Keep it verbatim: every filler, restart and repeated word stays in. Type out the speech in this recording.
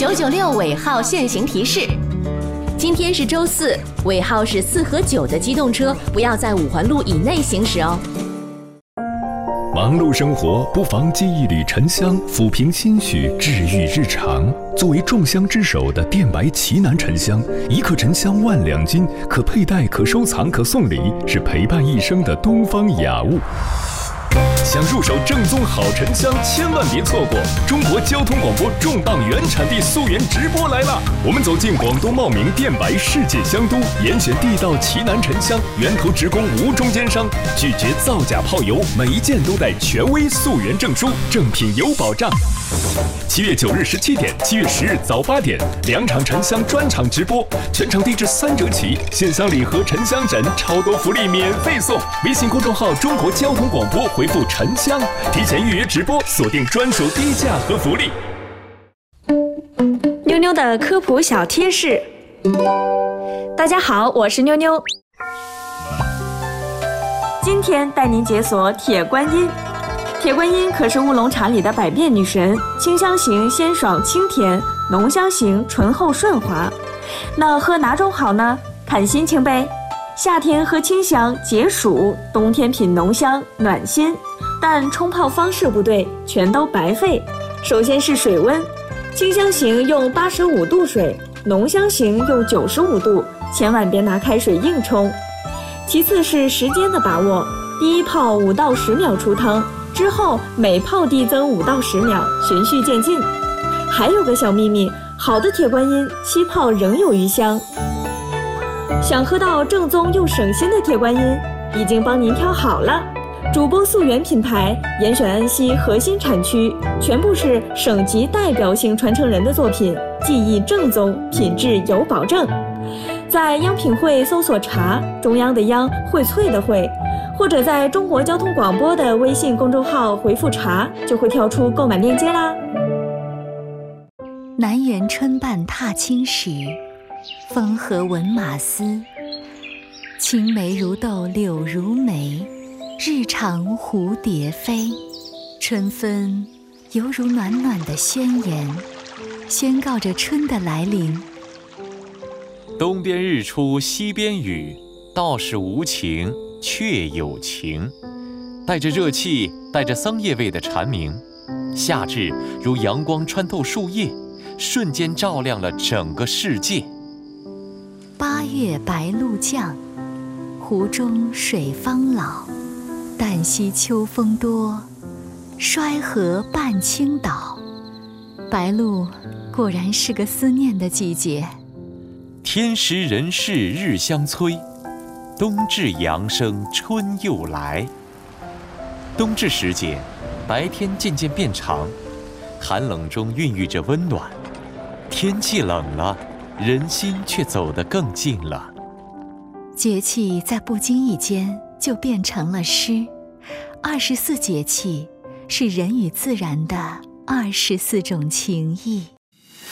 九九六尾号限行提示：今天是周四，尾号是四和九的机动车不要在五环路以内行驶哦。 忙碌生活，不妨接一缕沉香，抚平心绪，治愈日常。作为众香之首的电白奇楠沉香，一克沉香万两金，可佩戴、可收藏、可送礼，是陪伴一生的东方雅物。想入手正宗好沉香，千万别错过！中国交通广播重磅原产地溯源直播来了！我们走进广东茂名电白世界香都，严选地道奇楠沉香，源头直供无中间商，拒绝造假泡油，每一件都带权威溯源证书，正品有保障。七月九日十七点，七月十日早八点，两场沉香专场直播，全场低至三折起，线香礼盒、沉香枕，超多福利免费送！微信公众号中国交通广播回复沉香，提前预约直播，锁定专属低价和福利。 妞妞的科普小贴士。大家好，我是妞妞。今天带您解锁铁观音。铁观音可是乌龙茶里的百变女神，清香型鲜爽清甜，浓香型醇厚顺滑。那喝哪种好呢？看心情呗。夏天喝清香解暑，冬天品浓香暖心。但冲泡方式不对，全都白费。首先是水温，清香型用八十五度水，浓香型用九十五度，千万别拿开水硬冲。其次是时间的把握，第一泡五到十秒出汤，之后每泡递增五到十秒，循序渐进。还有个小秘密，好的铁观音七泡仍有余香。想喝到正宗又省心的铁观音，已经帮您挑好了。主播溯源品牌，严选安溪核心产区，全部是省级代表性传承人的作品，技艺正宗，品质有保证。在央品汇搜索茶，中央的央，荟萃的荟，或者在中国交通广播的微信公众号回复茶，就会跳出购买链接啦。 南园春半踏青时，风和闻马嘶。青梅如豆柳如眉，日长蝴蝶飞。春分犹如暖暖的宣言，宣告着春的来临。 东边日出西边雨，道是无晴却有情。带着热气，带着桑叶味的蝉鸣，夏至如阳光穿透树叶，瞬间照亮了整个世界。 八月白露降，湖中水方老。旦夕秋风多，衰河半倾倒。白露果然是个思念的季节。 天时人事日相催，冬至阳生春又来。冬至时节，白天渐渐变长，寒冷中孕育着温暖。天气冷了，人心却走得更近了。 节气在不经意间就变成了诗。二十四节气是人与自然的二十四种情谊。